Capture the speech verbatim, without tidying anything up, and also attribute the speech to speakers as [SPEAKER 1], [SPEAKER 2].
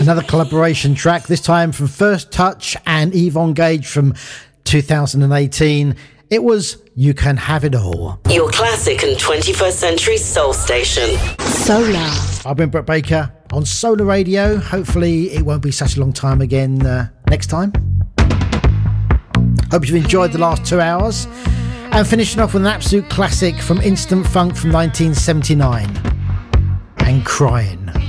[SPEAKER 1] Another collaboration track, this time from First Touch and Yvonne Gage from two thousand eighteen. It was You Can Have It All.
[SPEAKER 2] Your classic and twenty-first century soul station.
[SPEAKER 3] Solar.
[SPEAKER 1] I've been Brett Baker on Solar Radio. Hopefully it won't be such a long time again uh, next time. Hope you've enjoyed the last two hours. And finishing off with an absolute classic from Instant Funk from nineteen seventy-nine. And Crying.